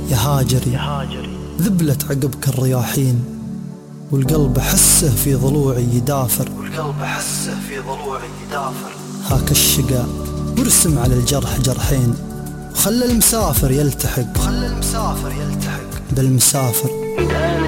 يا هاجري ذبلت عقبك الرياحين، والقلب أحسه في ضلوعي يدافر، هاك الشقاء وارسم على الجرح جرحين، وخلى المسافر يلتحق بالمسافر.